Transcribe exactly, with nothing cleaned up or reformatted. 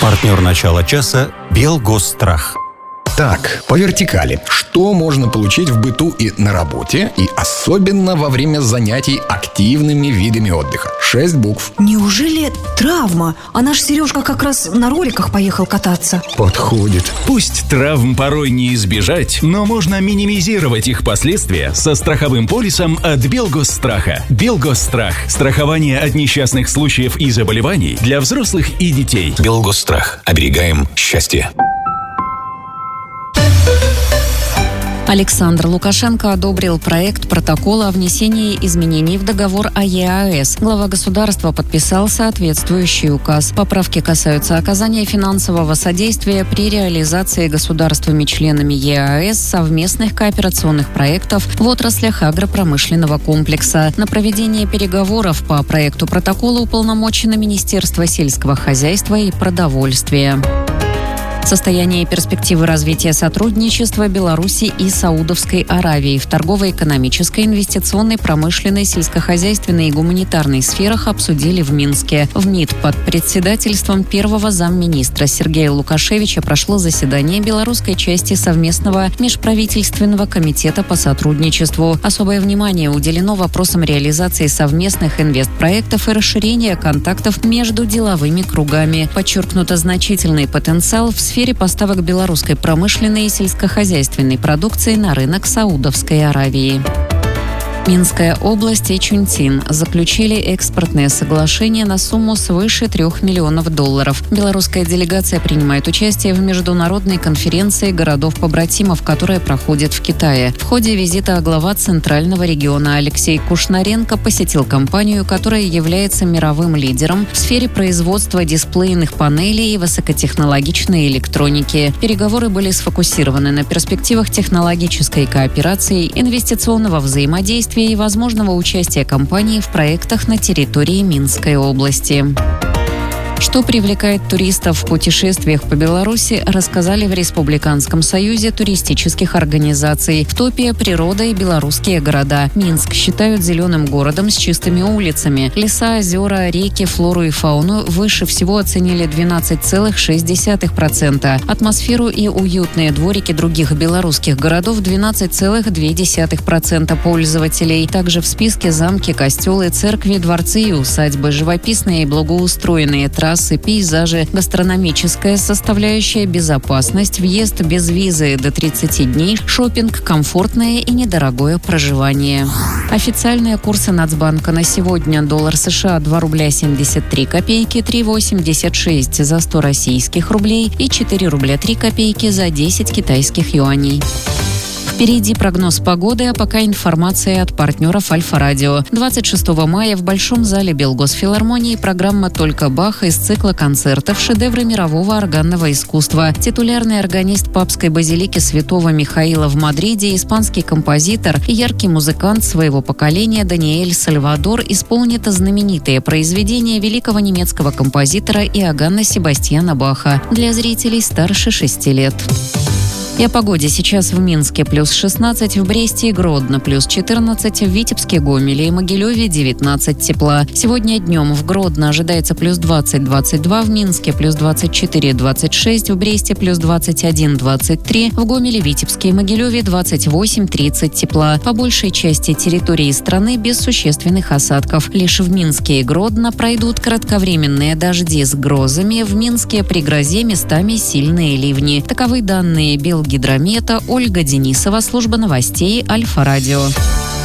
Партнер начала часа «Белгосстрах». Так, по вертикали. Что можно получить в быту и на работе, и особенно во время занятий активными видами отдыха? Шесть букв. Неужели травма? А наш Сережка как раз на роликах поехал кататься. Подходит. Пусть травм порой не избежать, но можно минимизировать их последствия со страховым полисом от Белгосстраха. Белгосстрах. Страхование от несчастных случаев и заболеваний для взрослых и детей. Белгосстрах. Оберегаем счастье. Александр Лукашенко одобрил проект протокола о внесении изменений в договор о ЕАЭС. Глава государства подписал соответствующий указ. Поправки касаются оказания финансового содействия при реализации государствами-членами ЕАЭС совместных кооперационных проектов в отраслях агропромышленного комплекса. На проведение переговоров по проекту протокола уполномочено Министерство сельского хозяйства и продовольствия. Состояние и перспективы развития сотрудничества Беларуси и Саудовской Аравии в торгово-экономической, инвестиционной, промышленной, сельскохозяйственной и гуманитарной сферах обсудили в Минске. В МИД под председательством первого замминистра Сергея Лукашевича прошло заседание белорусской части совместного межправительственного комитета по сотрудничеству. Особое внимание уделено вопросам реализации совместных инвестпроектов и расширения контактов между деловыми кругами. Подчеркнуто значительный потенциал в сфере В сфере поставок белорусской промышленной и сельскохозяйственной продукции на рынок Саудовской Аравии. Минская область и Чунцин заключили экспортное соглашение на сумму свыше трех миллионов долларов. Белорусская делегация принимает участие в международной конференции городов-побратимов, которая проходит в Китае. В ходе визита глава Центрального региона Алексей Кушнаренко посетил компанию, которая является мировым лидером в сфере производства дисплейных панелей и высокотехнологичной электроники. Переговоры были сфокусированы на перспективах технологической кооперации, инвестиционного взаимодействия и возможного участия компании в проектах на территории Минской области. Что привлекает туристов в путешествиях по Беларуси, рассказали в Республиканском союзе туристических организаций. В топе природа и белорусские города. Минск считают зеленым городом с чистыми улицами. Леса, озера, реки, флору и фауну выше всего оценили двенадцать целых шесть десятых процента. Атмосферу и уютные дворики других белорусских городов двенадцать целых две десятых процента пользователей. Также в списке замки, костелы, церкви, дворцы и усадьбы, живописные и благоустроенные трассы, пейзажи, гастрономическая составляющая, безопасность, въезд без визы до тридцати дней, шопинг, комфортное и недорогое проживание. Официальные курсы Нацбанка на сегодня: доллар США два рубля семьдесят три копейки, три восемьдесят шесть за сто российских рублей и четыре рубля три копейки за десять китайских юаней. Впереди прогноз погоды, а пока информация от партнеров Альфа-Радио. двадцать шестого мая в Большом зале Белгосфилармонии программа «Только Бах» из цикла концертов «Шедевры мирового органного искусства». Титулярный органист Папской базилики Святого Михаила в Мадриде, испанский композитор и яркий музыкант своего поколения Даниэль Сальвадор исполнит знаменитые произведения великого немецкого композитора Иоганна Себастьяна Баха для зрителей старше шести лет. И о погоде. Сейчас в Минске плюс шестнадцать, в Бресте и Гродно плюс четырнадцать, в Витебске, Гомеле и Могилеве девятнадцать тепла. Сегодня днем в Гродно ожидается плюс двадцать - двадцать два, в Минске плюс двадцать четыре - двадцать шесть, в Бресте плюс двадцать один - двадцать три, в Гомеле, Витебске и Могилеве двадцать восемь - тридцать тепла. По большей части территории страны без существенных осадков. Лишь в Минске и Гродно пройдут кратковременные дожди с грозами. В Минске при грозе местами сильные ливни. Таковы данные Белгидромета. Ольга Денисова, служба новостей Альфа-Радио.